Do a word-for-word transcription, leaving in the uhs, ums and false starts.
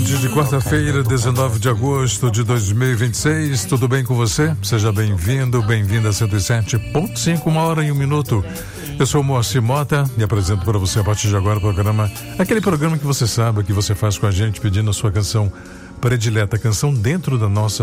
tarde de quarta-feira, dezenove de agosto de dois mil e vinte e seis. Tudo bem com você? Seja bem-vindo, bem-vinda a cento e sete ponto cinco, uma hora e um minuto. Eu sou o Moacir Mota e apresento para você a partir de agora o programa, aquele programa que você sabe, que você faz com a gente, pedindo a sua canção predileta, canção dentro da nossa